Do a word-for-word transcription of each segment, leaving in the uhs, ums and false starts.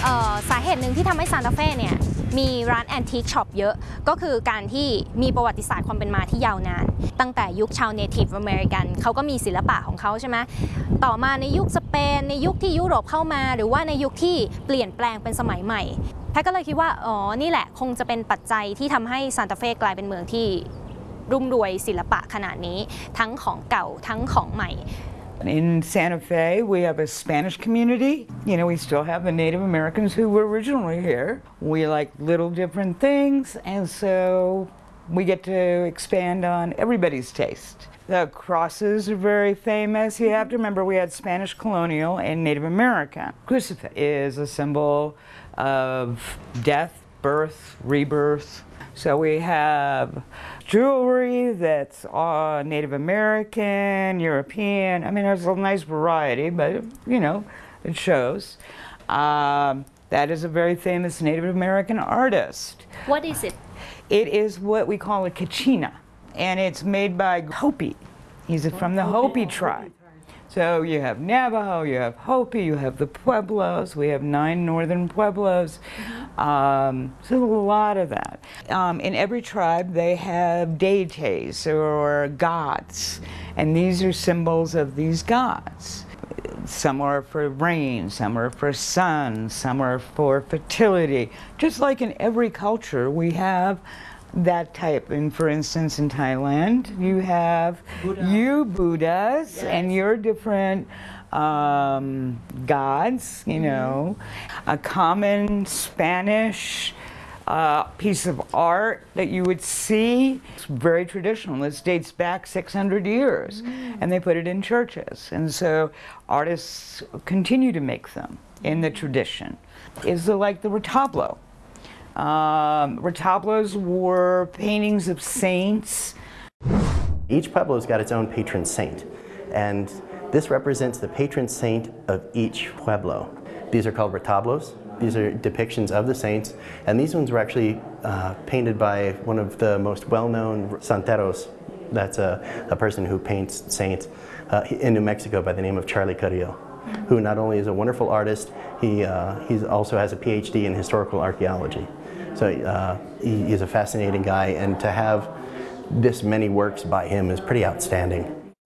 เอ่อสาเหตุหนึ่งที่ทำให้ซานตาเฟ่เนี่ยมีร้านแอนทิคช็อปเยอะก็คือการที่มีประวัติศาสตร์ความเป็นมาที่ยาวนานตั้งแต่ยุคชาวเนทีฟอเมริกันเขาก็มีศิลปะของเขาใช่ไหมต่อมาในยุคสเปนในยุคที่ยุโรปเข้ามาหรือว่าในยุคที่เปลี่ยนแปลงเป็นสมัยใหม่แพทก็เลยคิดว่าอ๋อนี่แหละคงจะเป็นปัจจัยที่ทำให้ซานตาเฟ่กลายเป็นเมืองที่รุ่มรวยศิลปะขนาดนี้ทั้งของเก่าทั้งของใหม่ In Santa Fe, we have a Spanish community. You know, we still have the Native Americans who were originally here. We like little different things, and so we get to expand on everybody's taste. The crosses are very famous. You have to remember we had Spanish colonial and Native American. Crucifix is a symbol of death, birth, rebirth. So we have jewelry that's uh, Native American, European. I mean, there's a nice variety, but you know, it shows. Um, that is a very famous Native American artist. What is it? It is what we call a kachina, and it's made by Hopi. He's from the Hopi tribe. So you have Navajo, you have Hopi, you have the Pueblos. We have nine northern Pueblos. Um, so a lot of that. Um, in every tribe, they have deities or gods, and these are symbols of these gods. Some are for rain, some are for sun, some are for fertility. Just like in every culture, we have that type. And for instance, in Thailand, you have Buddha. you Buddhas yes. and your different um, gods, you mm-hmm. know. A common Spanish uh, piece of art that you would see. It's very traditional. This dates back six hundred years, mm. and they put it in churches. And so artists continue to make them in the tradition. Is the, like the retablo. Um, retablos were paintings of saints. Each pueblo's got its own patron saint, and this represents the patron saint of each pueblo. These are called retablos. These are depictions of the saints, and these ones were actually uh, painted by one of the most well-known santeros. That's a, a person who paints saints uh, in New Mexico by the name of Charlie Carrillo, who not only is a wonderful artist, he uh, he's also has a P H D in historical archaeology. So uh, he, he's a fascinating guy, and to have this many works by him is pretty outstanding.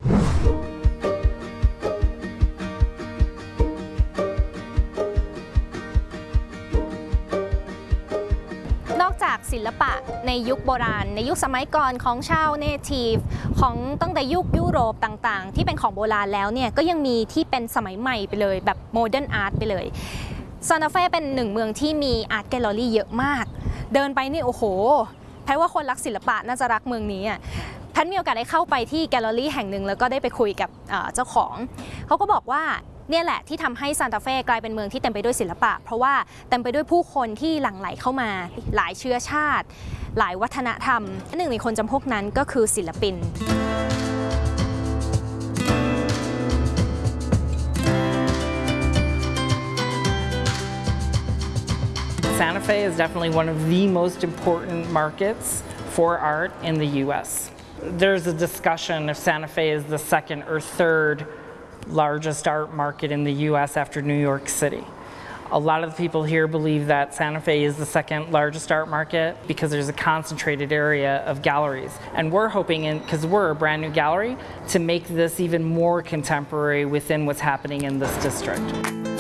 นอกจากศิลปะในยุคโบราณในยุคสมัยก่อนของชาวเนทีฟของตั้งแต่ยุคยุโรปต่างๆที่เป็นของโบราณแล้วเนี่ยก็ยังมีที่เป็นสมัยใหม่ไปเลยแบบโมเดิร์นอาร์ตไปเลยซานตาเฟ่เป็นหนึ่งเมืองที่มีอาร์ตแกลเลอรี่เยอะมากเดินไปนี่โอ้โหแพทว่าคนรักศิลปะน่าจะรักเมืองนี้อ่ะแพทมีโอกาสได้เข้าไปที่แกลเลอรี่แห่งหนึ่งแล้วก็ได้ไปคุยกับเจ้าของเขาก็บอกว่าเนี่ยแหละที่ทำให้ซานตาเฟ่กลายเป็นเมืองที่เต็มไปด้วยศิลปะเพราะว่าเต็มไปด้วยผู้คนที่หลั่งไหลเข้ามาหลายเชื้อชาติหลายวัฒนธรรมหนึ่งในคนจำพวกนั้นก็คือศิลปิน Santa Fe is definitely one of the most important markets for art in the U S There's a discussion if Santa Fe is the second or third largest art market in the U S after New York City. A lot of the people here believe that Santa Fe is the second largest art market because there's a concentrated area of galleries. And we're hoping, because we're a brand new gallery, to make this even more contemporary within what's happening in this district.